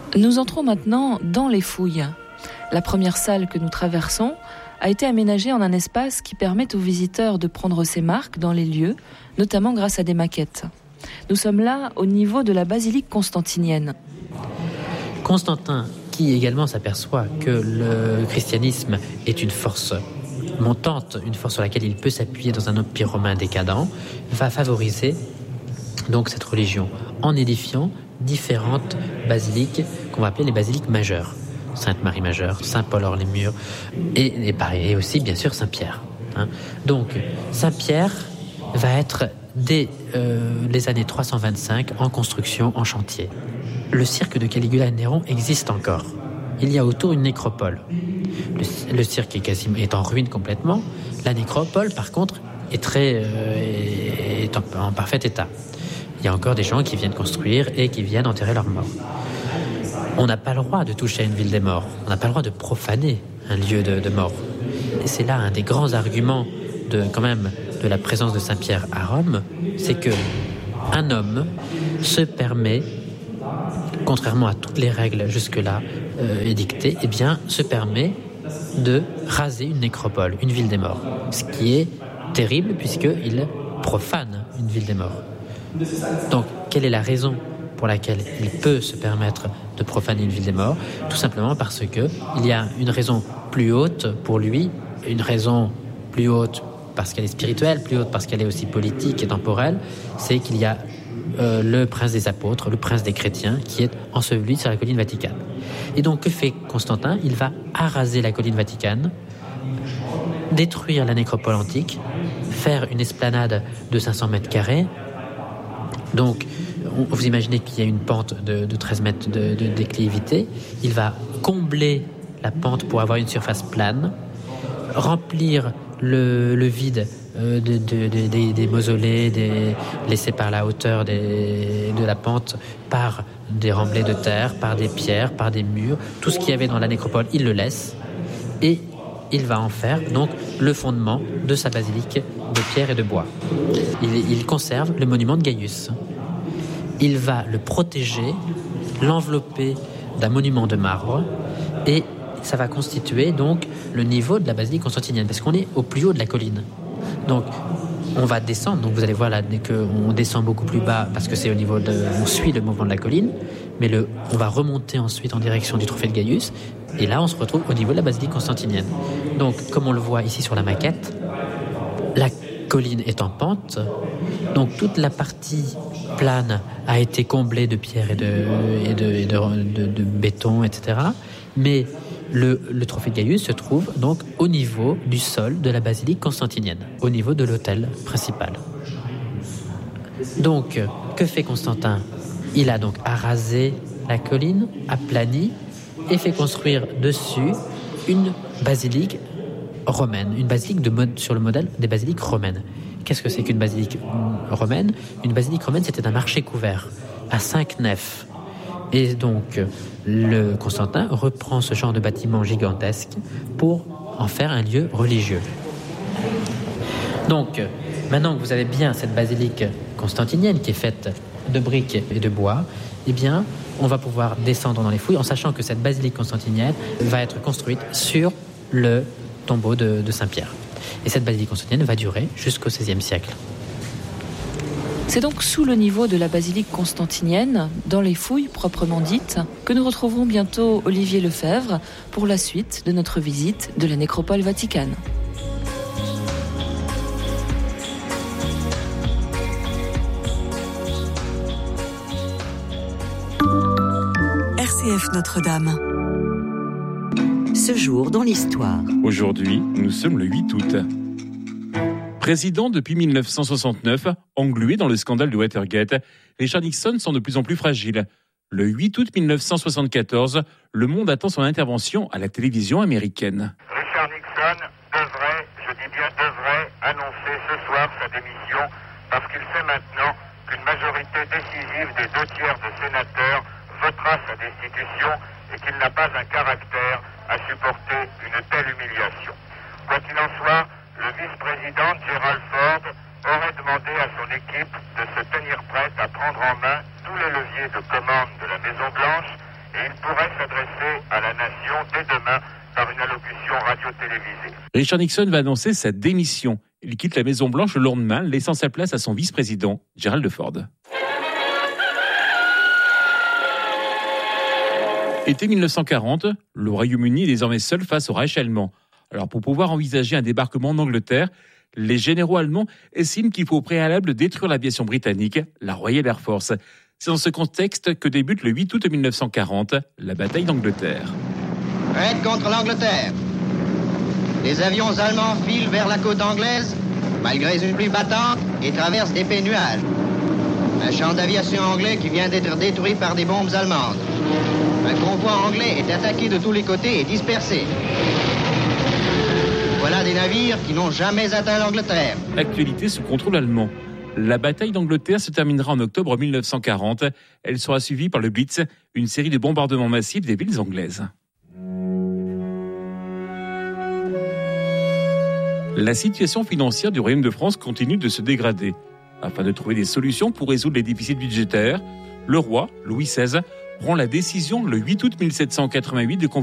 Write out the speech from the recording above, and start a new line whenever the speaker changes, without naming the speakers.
Nous entrons maintenant dans les fouilles. La première salle que nous traversons a été aménagée en un espace qui permet aux visiteurs de prendre ses marques dans les lieux, notamment grâce à des maquettes. Nous sommes là au niveau de la basilique constantinienne.
Constantin, qui également s'aperçoit que le christianisme est une force montante, une force sur laquelle il peut s'appuyer dans un empire romain décadent, va favoriser donc cette religion en édifiant différentes basiliques qu'on va appeler les basiliques majeures. Sainte-Marie majeure, Saint-Paul-hors-les-Murs et aussi bien sûr Saint-Pierre. Donc Saint-Pierre va être dès les années 325 en construction, en chantier. Le cirque de Caligula et Néron existe encore. Il y a autour une nécropole. Le cirque est en ruine complètement. La nécropole, par contre, est en parfait état. Il y a encore des gens qui viennent construire et qui viennent enterrer leurs morts. On n'a pas le droit de toucher à une ville des morts. On n'a pas le droit de profaner un lieu de mort. Et c'est là un des grands arguments de la présence de Saint-Pierre à Rome, c'est que un homme se permet, contrairement à toutes les règles jusque-là édictées, se permet de raser une nécropole, une ville des morts. Ce qui est terrible puisqu'il profane une ville des morts. Donc, quelle est la raison pour laquelle il peut se permettre de profaner une ville des morts? Tout simplement parce qu'il y a une raison plus haute pour lui, une raison plus haute parce qu'elle est spirituelle, plus haute parce qu'elle est aussi politique et temporelle, c'est qu'il y a le prince des apôtres, le prince des chrétiens, qui est enseveli sur la colline Vaticane. Et donc, que fait Constantin? Il va araser la colline Vaticane, détruire la nécropole antique, faire une esplanade de 500 mètres carrés. Donc, vous imaginez qu'il y a une pente de 13 mètres de déclivité. Il va combler la pente pour avoir une surface plane, remplir le vide des mausolées laissés par la hauteur de la pente par des remblais de terre, par des pierres, par des murs. Tout ce qu'il y avait dans la nécropole, il le laisse et il va en faire donc le fondement de sa basilique de pierre et de bois. Il conserve le monument de Gaius. Il va le protéger, l'envelopper d'un monument de marbre et ça va constituer donc le niveau de la basilique constantinienne parce qu'on est au plus haut de la colline. Donc on va descendre, donc vous allez voir là qu'on descend beaucoup plus bas parce que c'est on suit le mouvement de la colline, mais on va remonter ensuite en direction du trophée de Gaius et là on se retrouve au niveau de la basilique constantinienne. Donc comme on le voit ici sur la maquette, la colline est en pente, donc toute la partie plane a été comblée de pierre et de béton, etc. Mais le trophée de Gaius se trouve donc au niveau du sol de la basilique constantinienne, au niveau de l'autel principal. Donc, que fait Constantin? Il a donc arasé la colline, aplani, et fait construire dessus une basilique romaine, une basilique sur le modèle des basiliques romaines. Qu'est-ce que c'est qu'une basilique romaine? Une basilique romaine, c'était un marché couvert à 5 nefs. Et donc, le Constantin reprend ce genre de bâtiment gigantesque pour en faire un lieu religieux. Donc, maintenant que vous avez bien cette basilique constantinienne qui est faite de briques et de bois, eh bien, on va pouvoir descendre dans les fouilles en sachant que cette basilique constantinienne va être construite sur le tombeau de Saint-Pierre. Et cette basilique constantinienne va durer jusqu'au XVIe siècle.
C'est donc sous le niveau de la basilique constantinienne, dans les fouilles proprement dites, que nous retrouverons bientôt Olivier Lefebvre pour la suite de notre visite de la nécropole Vaticane.
RCF Notre-Dame. Ce jour dans l'histoire.
Aujourd'hui, nous sommes le 8 août. Président depuis 1969, englué dans le scandale de Watergate, Richard Nixon semble de plus en plus fragile. Le 8 août 1974, le monde attend son intervention à la télévision américaine.
Richard Nixon devrait, je dis bien devrait, annoncer ce soir sa démission parce qu'il sait maintenant qu'une majorité décisive des 2/3 des sénateurs votera sa destitution et qu'il n'a pas un caractère à supporter une telle humiliation. Quoi qu'il en soit, le vice-président Gerald Ford aurait demandé à son équipe de se tenir prête à prendre en main tous les leviers de commande de la Maison-Blanche et il pourrait s'adresser à la nation dès demain par une allocution radio-télévisée.
Richard Nixon va annoncer sa démission. Il quitte la Maison-Blanche le lendemain, laissant sa place à son vice-président, Gerald Ford. Été 1940, le Royaume-Uni est désormais seul face au Reich allemand. Alors pour pouvoir envisager un débarquement en Angleterre, les généraux allemands estiment qu'il faut au préalable détruire l'aviation britannique, la Royal Air Force. C'est dans ce contexte que débute le 8 août 1940 la bataille d'Angleterre.
Raid contre l'Angleterre. Les avions allemands filent vers la côte anglaise, malgré une pluie battante, et traversent d'épais nuages. Un champ d'aviation anglais qui vient d'être détruit par des bombes allemandes. Un convoi anglais est attaqué de tous les côtés et dispersé. Voilà des navires qui n'ont jamais atteint l'Angleterre.
Actualité sous contrôle allemand. La bataille d'Angleterre se terminera en octobre 1940. Elle sera suivie par le Blitz, une série de bombardements massifs des villes anglaises. La situation financière du Royaume de France continue de se dégrader. Afin de trouver des solutions pour résoudre les déficits budgétaires, le roi, Louis XVI, prend la décision le 8 août 1788 de